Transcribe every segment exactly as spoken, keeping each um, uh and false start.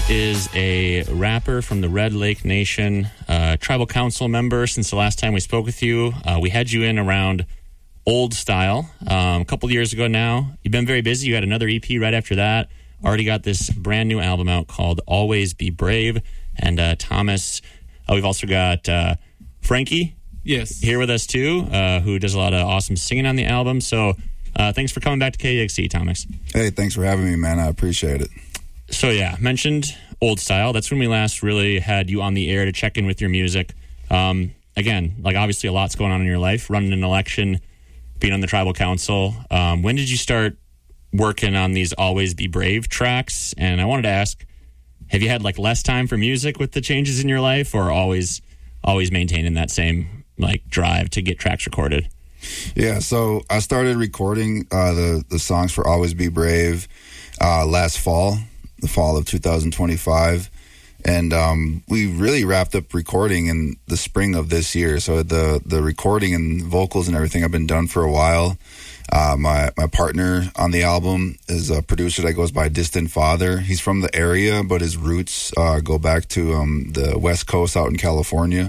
is a rapper from the Red Lake Nation, uh, tribal council member since the last time we spoke with you. Uh, we had you in around Old Style um, a couple years ago now. You've been very busy. You had another E P right after that. Already got this brand new album out called Always Be Brave. And uh, Thomas, uh, we've also got uh, Frankie yes. here with us too, uh, who does a lot of awesome singing on the album. So uh, thanks for coming back to K E X C, Thomas. Hey, thanks for having me, man. I appreciate it. So yeah, mentioned Old Style. That's when we last really had you on the air to check in with your music. Um, again, like obviously a lot's going on in your life, running an election, being on the tribal council. Um, when did you start working on these Always Be Brave tracks? And I wanted to ask, have you had like less time for music with the changes in your life, or always always maintaining that same like drive to get tracks recorded? Yeah, so I started recording uh, the, the songs for Always Be Brave uh, last fall. The fall of two thousand twenty-five, and um, we really wrapped up recording in the spring of this year. So the the recording and vocals and everything have been done for a while. Uh, my my partner on the album is a producer that goes by Distant Father. He's from the area, but his roots uh, go back to um, the West Coast out in California.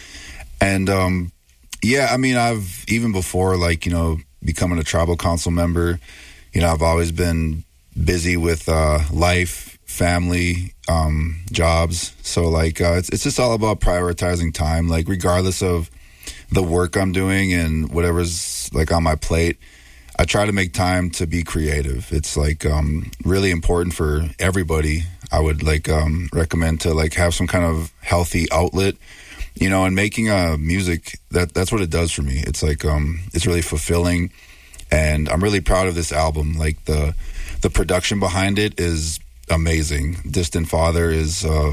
And um, yeah, I mean, I've even before like you know becoming a tribal council member, you know, I've always been busy with uh, life, family, um, jobs. So like uh, it's it's just all about prioritizing time. Like regardless of the work I'm doing and whatever's like on my plate, I try to make time to be creative. It's like um, really important for everybody. I would like um, recommend to like have some kind of healthy outlet, you know, and making uh, music. That that's what it does for me. It's like um, it's really fulfilling, and I'm really proud of this album. Like the The production behind it is amazing. Distant Father is a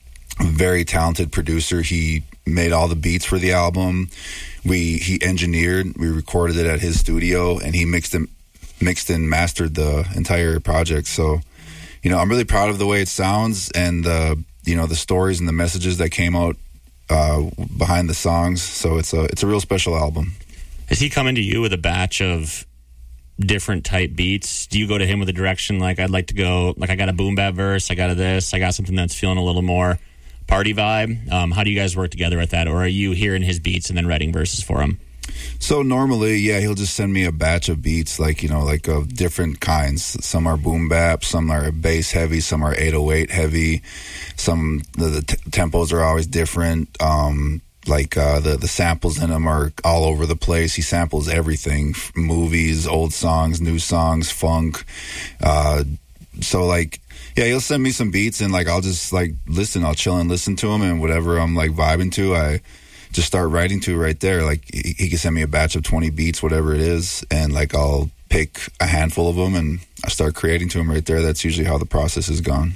very talented producer. He made all the beats for the album. We he engineered. We recorded it at his studio, and he mixed and mixed and mastered the entire project. So, you know, I'm really proud of the way it sounds, and the you know the stories and the messages that came out uh, behind the songs. So it's a it's a real special album. Is he coming to you with a batch of different type beats? Do you go to him with a direction like, I'd like to go, like I got a boom bap verse, I got a this, I got something that's feeling a little more party vibe? Um, how do you guys work together with that? Or are you hearing his beats and then writing verses for him? So normally, yeah, he'll just send me a batch of beats, like, you know, like of different kinds. Some are boom bap, some are bass heavy, some are eight oh eight heavy. Some, the, the t- tempos are always different. Um, Like uh, the the samples in them are all over the place. He samples everything: movies, old songs, new songs, funk. Uh, so like, yeah, he'll send me some beats, and like I'll just like listen. I'll chill and listen to him, and whatever I'm like vibing to, I just start writing to right there. Like he, he can send me a batch of twenty beats, whatever it is, and like I'll pick a handful of them and I start creating to him right there. That's usually how the process has gone.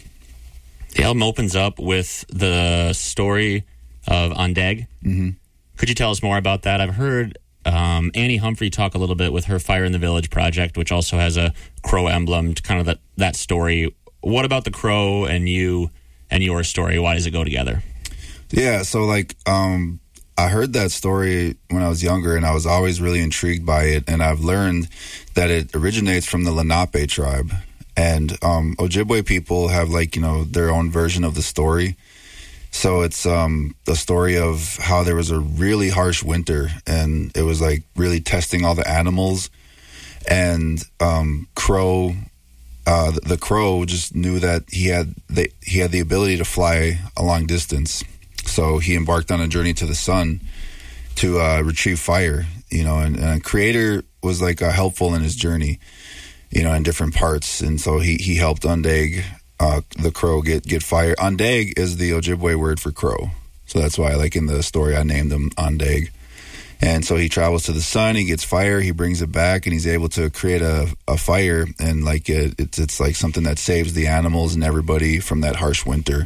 The album opens up with the story of Ondeg. Mm-hmm. Could you tell us more about that? I've heard um, Annie Humphrey talk a little bit with her Fire in the Village project, which also has a crow emblem, kind of that, that story. What about the crow and you and your story? Why does it go together? Yeah, so like um, I heard that story when I was younger, and I was always really intrigued by it, and I've learned that it originates from the Lenape tribe. And um, Ojibwe people have like, you know, their own version of the story. So it's um, the story of how there was a really harsh winter, and it was like really testing all the animals. And um, Crow, uh, the, the crow, just knew that he had the, he had the ability to fly a long distance. So he embarked on a journey to the sun to uh, retrieve fire. You know, and, and Creator was like uh, helpful in his journey, you know, in different parts. And so he he helped Ondeg, Uh, the crow, get get fire. Ondeg is the Ojibwe word for crow, so that's why, like in the story, I named him Ondeg. And so he travels to the sun, he gets fire, he brings it back, and he's able to create a, a fire, and like it, it's it's like something that saves the animals and everybody from that harsh winter.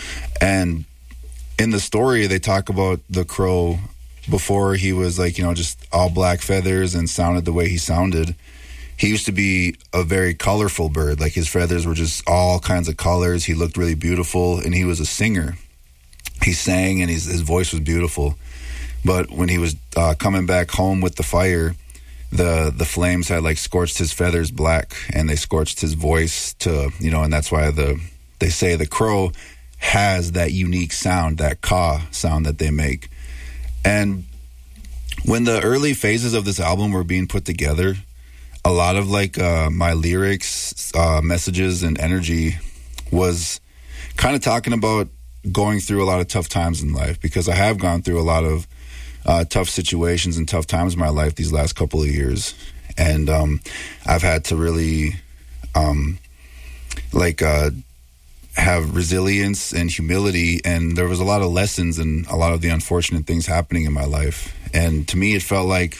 And in the story, they talk about the crow before he was like, you know, just all black feathers and sounded the way he sounded. He used to be a very colorful bird. Like his feathers were just all kinds of colors. He looked really beautiful, and he was a singer. He sang, and his, his voice was beautiful. But when he was uh, coming back home with the fire, the the flames had like scorched his feathers black, and they scorched his voice to, you know, and that's why the they say the Crow has that unique sound, that caw sound that they make. And when the early phases of this album were being put together, a lot of like uh, my lyrics, uh, messages, and energy was kind of talking about going through a lot of tough times in life, because I have gone through a lot of uh, tough situations and tough times in my life these last couple of years. And um, I've had to really um, like uh, have resilience and humility. And there was a lot of lessons and a lot of the unfortunate things happening in my life. And to me, it felt like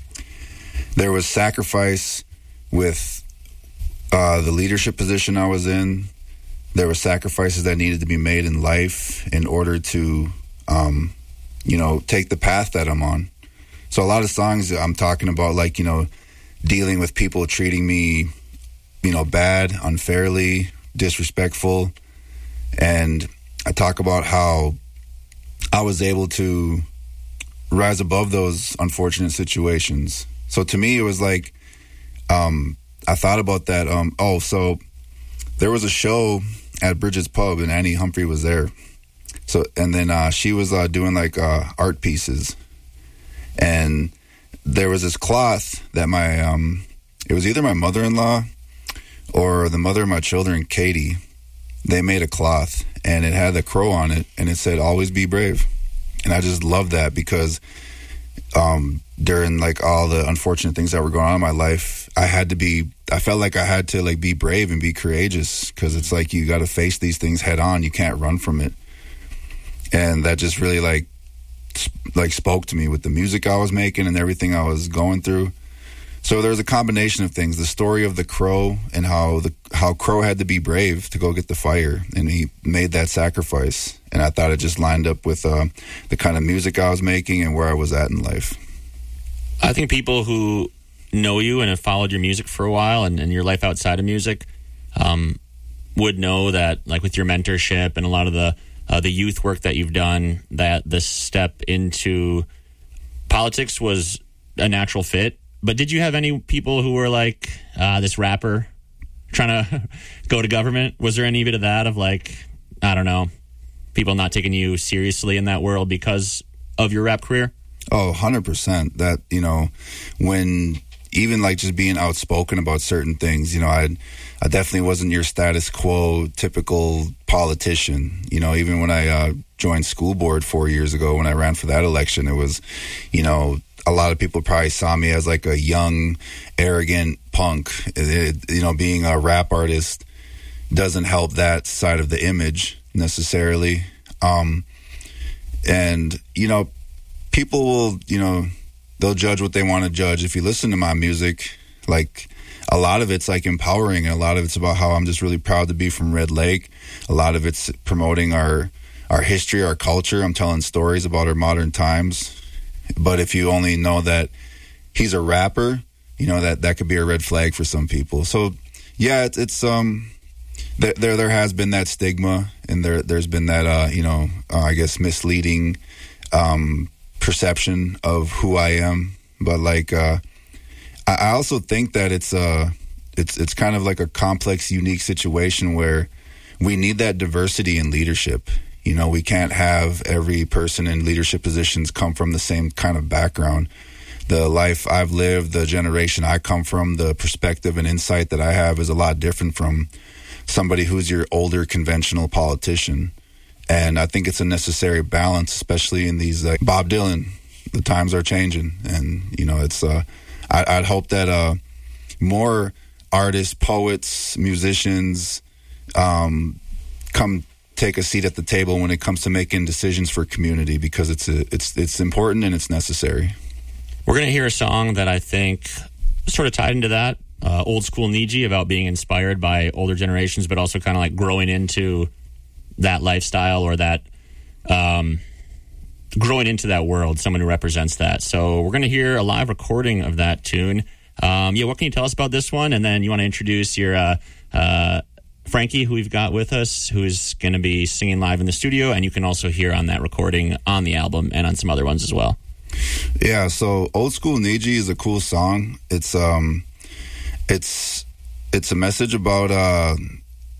there was sacrifice with uh, the leadership position I was in. There were sacrifices that needed to be made in life in order to, um, you know, take the path that I'm on. So a lot of songs I'm talking about, like, you know, dealing with people treating me, you know, bad, unfairly, disrespectful. And I talk about how I was able to rise above those unfortunate situations. So to me, it was like, um, I thought about that. Um, oh, so there was a show at Bridget's Pub, and Annie Humphrey was there. So, and then uh, she was uh, doing like uh, art pieces, and there was this cloth that my, um, it was either my mother-in-law or the mother of my children, Katie. They made a cloth, and it had the crow on it, and it said, "Always be brave." And I just love that, because um, during like all the unfortunate things that were going on in my life, I had to be, I felt like I had to like be brave and be courageous, because it's like you got to face these things head on. You can't run from it. And that just really like, sp- like spoke to me with the music I was making and everything I was going through. So there was a combination of things, the story of the Crow and how the how Crow had to be brave to go get the fire, and he made that sacrifice. And I thought it just lined up with uh, the kind of music I was making and where I was at in life. I think people who know you and have followed your music for a while, and, and your life outside of music, um, would know that, like with your mentorship and a lot of the uh, the youth work that you've done, that the step into politics was a natural fit. But did you have any people who were like, uh, this rapper trying to go to government? Was there any bit of that, of like, I don't know, people not taking you seriously in that world because of your rap career? Oh, one hundred percent. That, you know, when even like just being outspoken about certain things, you know, I I definitely wasn't your status quo typical politician. You know, even when I uh, joined school board four years ago, when I ran for that election, it was, you know, a lot of people probably saw me as like a young, arrogant punk. It, you know, being a rap artist doesn't help that side of the image necessarily. Um, and, you know, people will, you know, they'll judge what they want to judge. If you listen to my music, like a lot of it's like empowering, and a lot of it's about how I'm just really proud to be from Red Lake. A lot of it's promoting our, our history, our culture. I'm telling stories about our modern times. But if you only know that he's a rapper, you know, that, that could be a red flag for some people. So, yeah, it's, it's um, there, there there has been that stigma, and there there's been that uh, you know, uh, I guess misleading um, perception of who I am. But like, uh, I, I also think that it's uh, it's it's kind of like a complex, unique situation where we need that diversity in leadership. You know, we can't have every person in leadership positions come from the same kind of background. The life I've lived, the generation I come from, the perspective and insight that I have is a lot different from somebody who's your older conventional politician. And I think it's a necessary balance, especially in these, like Bob Dylan, the times are changing. And, you know, it's, uh, I, I'd hope that uh, more artists, poets, musicians um, come take a seat at the table when it comes to making decisions for community, because it's a, it's it's important and it's necessary. We're going to hear a song that I think sort of tied into that, uh, Old School Niji, about being inspired by older generations, but also kind of like growing into that lifestyle, or that um, growing into that world, someone who represents that. So we're going to hear a live recording of that tune. Um, yeah, what can you tell us about this one? And then you want to introduce your uh, uh, Frankie, who we've got with us, who's going to be singing live in the studio, and you can also hear on that recording on the album and on some other ones as well. Yeah, so Old School Niji is a cool song. It's um, it's it's a message about uh,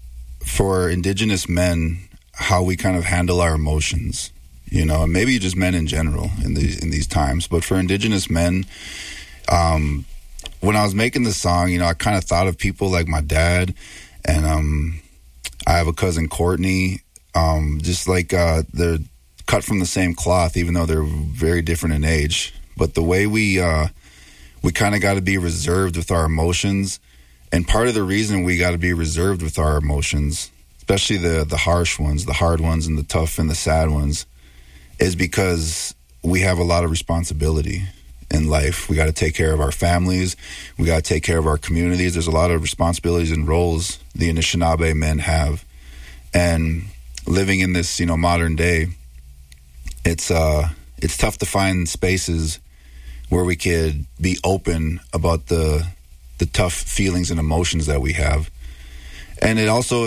for Indigenous men, how we kind of handle our emotions, you know, and maybe just men in general in these in these times. But for Indigenous men, um, when I was making the song, you know, I kind of thought of people like my dad, and um, I have a cousin Courtney. Um, just like uh, they're cut from the same cloth, even though they're very different in age. But the way we uh, we kind of got to be reserved with our emotions. And part of the reason we got to be reserved with our emotions, especially the the harsh ones, the hard ones, and the tough and the sad ones, is because we have a lot of responsibility in life. We got to take care of our families. We got to take care of our communities. There's a lot of responsibilities and roles the Anishinaabe men have. And living in this, you know, modern day, it's uh, it's tough to find spaces where we could be open about the the tough feelings and emotions that we have. And it also